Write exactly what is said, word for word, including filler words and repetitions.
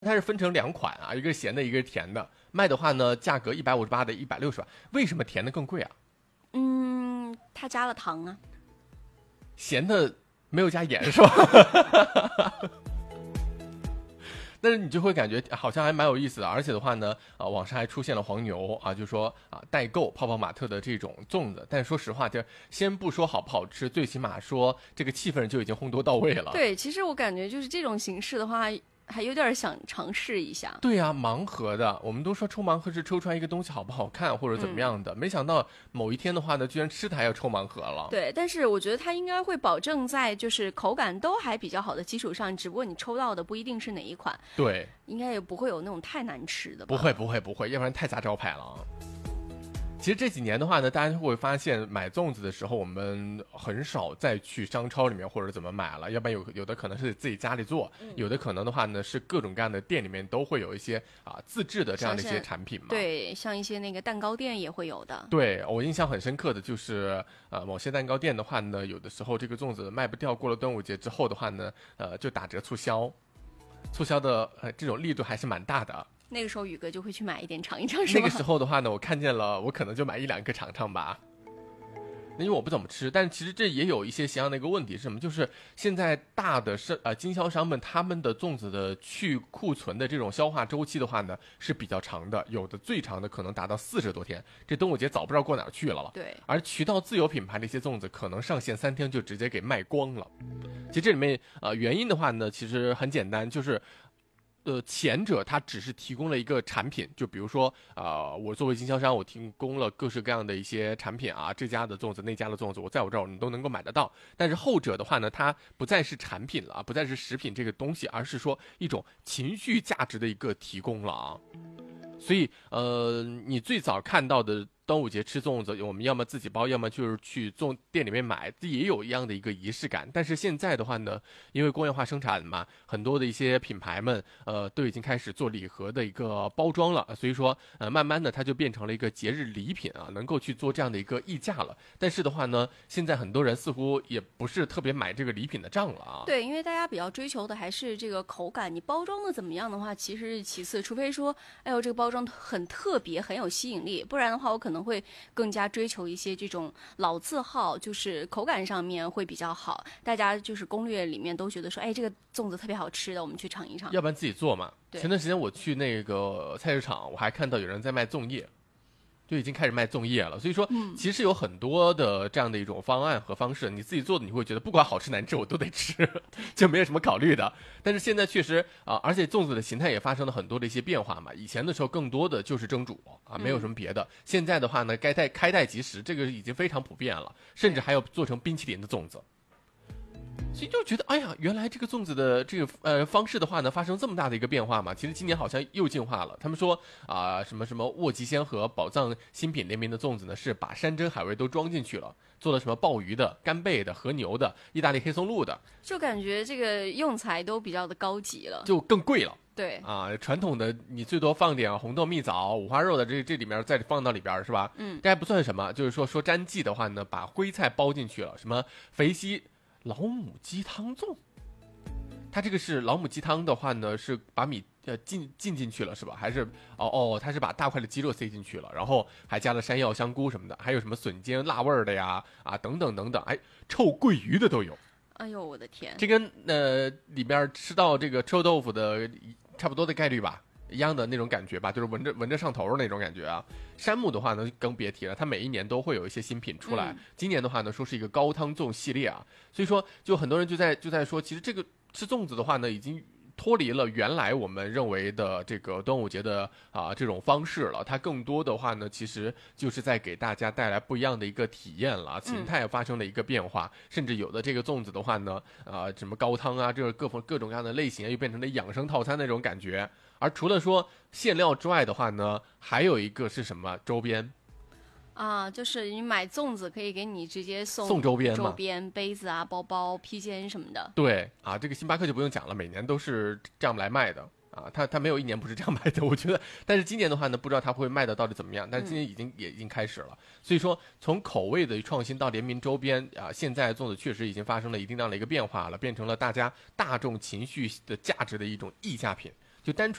它是分成两款啊，一个是咸的，一个是甜的。卖的话呢，价格一百五十八的，一百六十八。为什么甜的更贵啊？ 嗯，它加了糖啊。 咸的没有加盐是吧？但是你就会感觉好像还蛮有意思的，而且的话呢，啊，网上还出现了黄牛啊，就说啊代购泡泡玛特的这种粽子。但是说实话，就先不说好不好吃，最起码说这个气氛就已经烘托到位了。 对，其实我感觉就是这种形式的话，还有点想尝试一下。 对呀、啊，盲盒的，我们都说抽盲盒是抽出来一个东西好不好看或者怎么样的，嗯、没想到某一天的话呢，居然吃它要抽盲盒了。 对，但是我觉得它应该会保证在就是口感都还比较好的基础上，只不过你抽到的不一定是哪一款。 对， 应该也不会有那种太难吃的吧？ 不会不会不会，要不然太砸招牌了。其实这几年的话呢，大家会发现买粽子的时候，我们很少再去商超里面或者怎么买了，要不然有有的可能是自己家里做，嗯、有的可能的话呢是各种各样的店里面都会有一些啊自制的这样的一些产品嘛。 对，像一些那个蛋糕店也会有的。 对，我印象很深刻的就是呃某些蛋糕店的话呢，有的时候这个粽子卖不掉，过了端午节之后的话呢，呃就打折促销，促销的呃这种力度还是蛮大的。 那个时候宇哥就会去买一点尝一尝，是吗？那个时候的话呢，我看见了，我可能就买一两个尝尝吧。因为我不怎么吃，但是其实这也有一些相应的一个问题是什么？就是现在大的是呃经销商们他们的粽子的去库存的这种消化周期的话呢是比较长的，有的最长的可能达到四十多天。这端午节早不知道过哪儿去了了。 对。 而渠道自有品牌的一些粽子可能上线三天就直接给卖光了。其实这里面呃原因的话呢，其实很简单，就是。呃，前者它只是提供了一个产品，就比如说，呃，我作为经销商，我提供了各式各样的一些产品啊，这家的粽子，那家的粽子，我在我这儿你都能够买得到。但是后者的话呢，它不再是产品了，不再是食品这个东西，而是说一种情绪价值的一个提供了啊。所以，呃，你最早看到的端午节吃粽子，我们要么自己包，要么就是去粽店里面买，这也有一样的一个仪式感。但是现在的话呢，因为工业化生产嘛，很多的一些品牌们，呃，都已经开始做礼盒的一个包装了，所以说，呃，慢慢的它就变成了一个节日礼品啊，能够去做这样的一个溢价了。但是的话呢，现在很多人似乎也不是特别买这个礼品的账了啊。 对，因为大家比较追求的还是这个口感，你包装的怎么样的话，其实是其次，除非说，哎呦，这个包装很特别，很有吸引力，不然的话，我可能会更加追求一些这种老字号，就是口感上面会比较好。大家就是攻略里面都觉得说，哎，这个粽子特别好吃的，我们去尝一尝。 要不然自己做嘛。前段时间我去那个菜市场，我还看到有人在卖粽叶。就已经开始卖粽叶了，所以说其实有很多的这样的一种方案和方式，你自己做的你会觉得不管好吃难吃我都得吃，就没有什么考虑的。但是现在确实啊、呃，而且粽子的形态也发生了很多的一些变化嘛。以前的时候更多的就是蒸煮啊，没有什么别的。嗯、现在的话呢，该带开袋即食，这个已经非常普遍了，甚至还有做成冰淇淋的粽子。所以就觉得，哎呀，原来这个粽子的这个呃方式的话呢，发生这么大的一个变化嘛。其实今年好像又进化了。他们说啊、呃，什么什么沃吉鲜和宝藏新品联名的粽子呢，是把山珍海味都装进去了，做了什么鲍鱼的、干贝的、和牛的、意大利黑松露的， 就感觉这个用材都比较的高级了， 就更贵了。 对啊，传统的你最多放点红豆蜜枣、五花肉的这这里面再放到里边是吧？ 嗯， 这还不算什么，就是说说沾剂的话呢，把徽菜包进去了，什么肥西。老母鸡汤粽，它这个是老母鸡汤的话呢，是把米呃浸浸进去了是吧？还是哦哦，它是把大块的鸡肉塞进去了，然后还加了山药、香菇什么的，还有什么笋尖辣味儿的呀啊等等等等，哎，臭鳜鱼的都有。 哎呦我的天， 这跟呃里边吃到这个臭豆腐的差不多的概率吧。一样的那种感觉吧，就是闻着闻着上头的那种感觉啊。山姆的话呢更别提了，它每一年都会有一些新品出来。嗯、今年的话呢，说是一个高汤粽系列啊，所以说就很多人就在就在说，其实这个吃粽子的话呢，已经脱离了原来我们认为的这个端午节的啊这种方式了。它更多的话呢，其实就是在给大家带来不一样的一个体验了，形态发生了一个变化，嗯、甚至有的这个粽子的话呢，啊什么高汤啊，这个各各种各样的类型又变成了养生套餐那种感觉。而除了说馅料之外的话呢，还有一个是什么周边啊？就是你买粽子可以给你直接送送周边嘛， 周边杯子啊、包包、披肩什么的。 对啊，这个星巴克就不用讲了，每年都是这样来卖的啊。它它没有一年不是这样卖的，我觉得。但是今年的话呢，不知道它会卖的到底怎么样。但是今年已经、嗯、也已经开始了，所以说从口味的创新到联名周边啊，现在粽子确实已经发生了一定量的一个变化了，变成了大家大众情绪的价值的一种溢价品。 就单纯。